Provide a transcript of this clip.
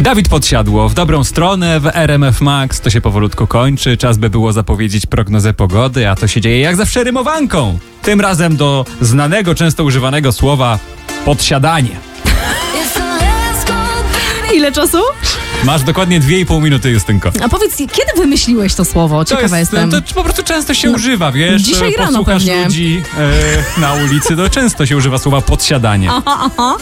Dawid Podsiadło w dobrą stronę, w RMF Max to się powolutku kończy. Czas by było zapowiedzieć prognozę pogody, a to się dzieje jak zawsze rymowanką. Tym razem do znanego, często używanego słowa podsiadanie. Ile czasu? Masz dokładnie 2,5 minuty, Justynko. A powiedz, kiedy wymyśliłeś to słowo? Ciekawa jestem. To po prostu często się używa, wiesz? Dzisiaj rano Posłuchasz pewnie. ludzi na ulicy, to często się używa słowa podsiadanie. Aha.